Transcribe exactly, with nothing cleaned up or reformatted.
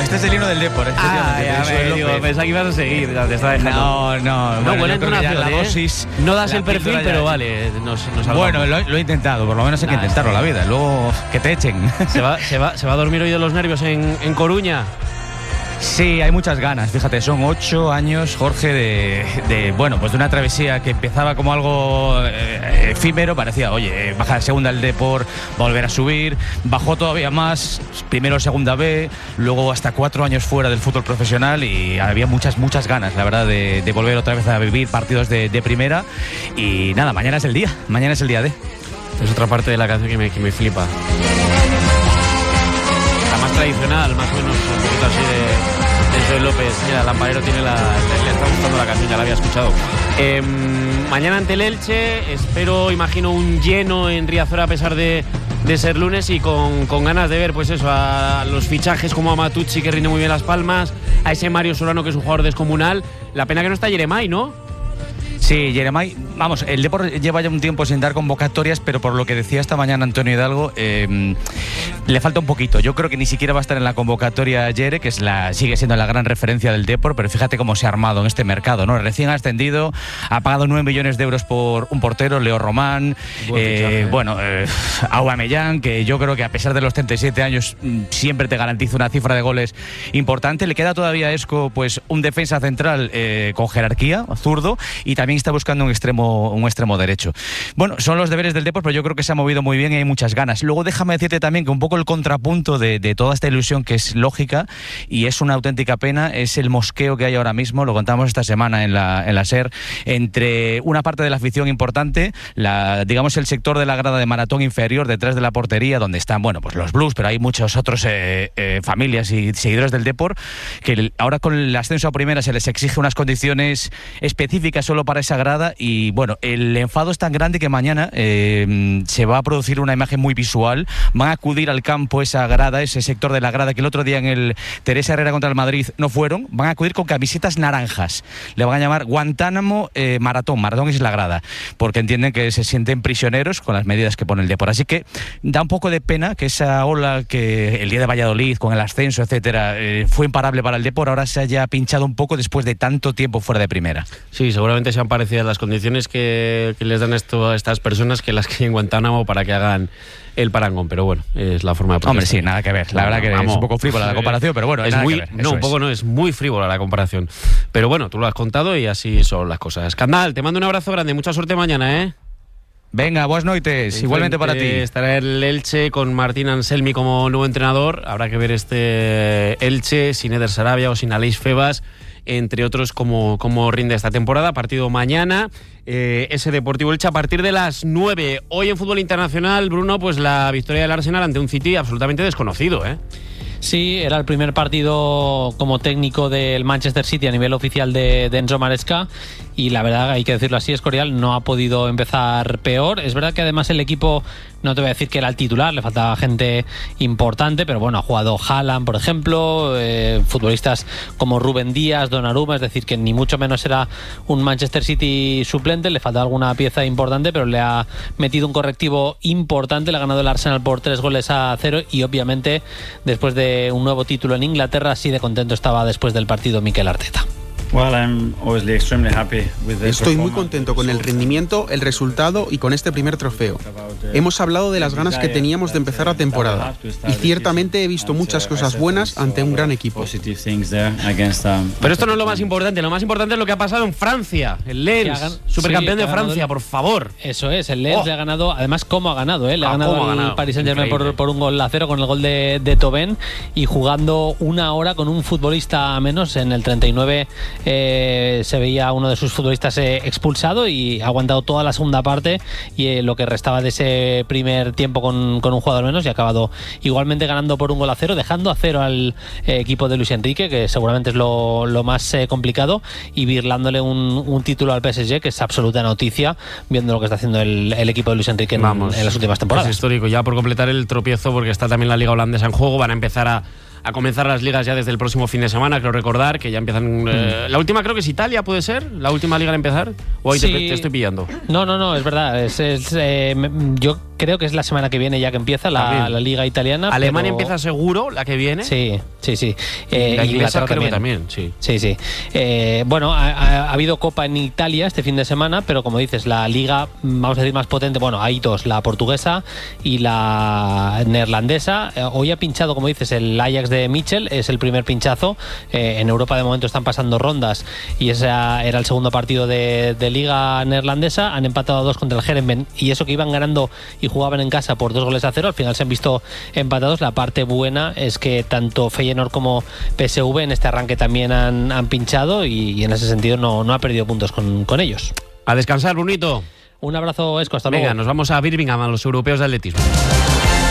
este es el himno del Depor. Ah, ya me digo, pensaba que ibas a seguir. Te estaba dejando. No, no. No, buena entonación, la ¿eh? dosis, no das la el perfil, pero vale. Nos, nos bueno, lo, lo he intentado. Por lo menos hay que nah, intentarlo la vida. Luego que te echen. ¿Se va, se va, se va a dormir hoy de los nervios en, en Coruña? Sí, hay muchas ganas, fíjate, son ocho años, Jorge, de, de bueno, pues de una travesía que empezaba como algo eh, efímero, parecía, oye, baja de segunda el Depor, volver a subir, bajó todavía más, primero segunda B, luego hasta cuatro años fuera del fútbol profesional y había muchas, muchas ganas, la verdad, de, de volver otra vez a vivir partidos de, de primera y nada, mañana es el día, mañana es el día de. Es otra parte de la canción que me, que me flipa. La más tradicional, más o menos, un poquito así de... Joel López. Mira, Lamparero tiene la, le, le está gustando la canción, ya la había escuchado. Eh, mañana ante el Elche, espero, imagino, un lleno en Riazor a pesar de, de ser lunes y con, con ganas de ver, pues eso, a los fichajes como a Matucci, que rinde muy bien las palmas, a ese Mario Solano, que es un jugador descomunal. La pena que no está Jeremai, ¿no? Sí, Jeremai, vamos, el Depor lleva ya un tiempo sin dar convocatorias, pero por lo que decía esta mañana Antonio Hidalgo, eh, le falta un poquito. Yo creo que ni siquiera va a estar en la convocatoria Jere, que es la, sigue siendo la gran referencia del Depor, pero fíjate cómo se ha armado en este mercado, ¿no? Recién ascendido, ha pagado nueve millones de euros por un portero, Leo Román, Buen eh, fichaje. bueno, eh, Aubameyang, que yo creo que a pesar de los treinta y siete años siempre te garantiza una cifra de goles importante. Le queda todavía a Esco, pues, un defensa central eh, con jerarquía, zurdo, y también está buscando un extremo un extremo derecho. Bueno, son los deberes del Depor, pero yo creo que se ha movido muy bien y hay muchas ganas. Luego déjame decirte también que un poco el contrapunto de, de toda esta ilusión, que es lógica y es una auténtica pena, es el mosqueo que hay ahora mismo, lo contamos esta semana en la, en la SER, entre una parte de la afición importante, la, digamos el sector de la grada de maratón inferior, detrás de la portería, donde están, bueno, pues los Blues, pero hay muchos otros eh, eh, familias y seguidores del Depor, que ahora con el ascenso a primera se les exige unas condiciones específicas solo para esa grada y bueno, el enfado es tan grande que mañana eh, se va a producir una imagen muy visual, van a acudir al campo esa grada, ese sector de la grada que el otro día en el Teresa Herrera contra el Madrid no fueron, van a acudir con camisetas naranjas, le van a llamar Guantánamo eh, Maratón, Maratón es la grada, porque entienden que se sienten prisioneros con las medidas que pone el Depor, así que da un poco de pena que esa ola que el día de Valladolid con el ascenso, etcétera, eh, fue imparable para el Depor, ahora se haya pinchado un poco después de tanto tiempo fuera de primera. Sí, seguramente se han parecido las condiciones que, que les dan esto a estas personas que las que hay en Guantánamo para que hagan el parangón, pero bueno, es la forma de protestar. Hombre, sí, nada que ver. La verdad que Vamos. es un poco frívola la comparación, pero bueno, es nada muy, que ver. no, un poco es. no, es muy frívola la comparación. Pero bueno, tú lo has contado y así son las cosas. Escandal, te mando un abrazo grande, mucha suerte mañana, ¿eh? Venga, buenas noches, igualmente para ti. Estará el Elche con Martín Anselmi como nuevo entrenador. Habrá que ver este Elche sin Eder Sarabia o sin Aleix Febas, entre otros, como, como rinde esta temporada. Partido mañana, eh, ese Deportivo Elche a partir de las nueve. Hoy en fútbol internacional, Bruno, pues la victoria del Arsenal ante un City absolutamente desconocido, ¿eh? Sí, era el primer partido como técnico del Manchester City a nivel oficial de, de Enzo Maresca y la verdad, hay que decirlo así, Escorial no ha podido empezar peor. Es verdad que además el equipo, no te voy a decir que era el titular, le faltaba gente importante, pero bueno, ha jugado Haaland, por ejemplo, eh, futbolistas como Rubén Díaz, Donnarumma, es decir, que ni mucho menos era un Manchester City suplente, le faltaba alguna pieza importante, pero le ha metido un correctivo importante, le ha ganado el Arsenal por tres goles a cero y obviamente después de un nuevo título en Inglaterra, así de contento estaba después del partido Mikel Arteta. Estoy muy contento con el rendimiento, el resultado y con este primer trofeo. Hemos hablado de las ganas que teníamos de empezar la temporada y ciertamente he visto muchas cosas buenas ante un gran equipo. Pero esto no es lo más importante, lo más importante es lo que ha pasado en Francia. El Lens, supercampeón sí, de Francia, el... por favor. Eso es, el Lens oh. le ha ganado, además cómo ha ganado, ¿eh? le ha ah, ganado el Paris Saint-Germain por, por un gol a cero con el gol de, de Thauvin y jugando una hora con un futbolista menos en el treinta y nueve. Eh, se veía uno de sus futbolistas eh, expulsado y ha aguantado toda la segunda parte y eh, lo que restaba de ese primer tiempo con, con un jugador menos y ha acabado igualmente ganando por un gol a cero, dejando a cero al eh, equipo de Luis Enrique, que seguramente es lo, lo más eh, complicado, y birlándole un, un título al P S G, que es absoluta noticia viendo lo que está haciendo el, el equipo de Luis Enrique en, Vamos, en las últimas temporadas. Es histórico, ya por completar el tropiezo, porque está también la Liga Holandesa en juego, van a empezar a a comenzar las ligas ya desde el próximo fin de semana, creo recordar que ya empiezan... Mm. Eh, la última creo que es Italia, ¿puede ser? ¿La última liga en empezar? ¿O ahí sí. te, te estoy pillando? No, no, no, es verdad. Es, es, eh, yo creo que es la semana que viene ya que empieza la, la Liga Italiana. Alemania pero... empieza seguro la que viene. Sí, sí, sí. Eh, la inglesa creo también. que también, sí. Sí, sí. Eh, bueno, ha, ha habido Copa en Italia este fin de semana, pero como dices, la liga, vamos a decir, más potente, bueno, hay dos, la portuguesa y la neerlandesa. Eh, hoy ha pinchado, como dices, el Ajax de Michel, es el primer pinchazo. Eh, en Europa de momento están pasando rondas y ese era el segundo partido de, de liga neerlandesa. Han empatado a dos contra el Heerenveen y eso que iban ganando y jugaban en casa por dos goles a cero, al final se han visto empatados. La parte buena es que tanto Feyenoord como P S V en este arranque también han, han pinchado y, y en ese sentido no, no ha perdido puntos con, con ellos. A descansar, Brunito. Un abrazo, Esco, hasta Venga, luego. nos vamos a Birmingham, a los europeos de atletismo.